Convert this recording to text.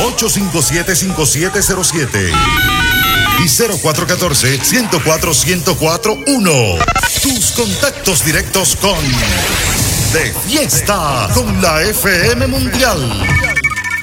857-5707 y 0414-104-1041. Tus contactos directos con De Fiesta con la FM Mundial.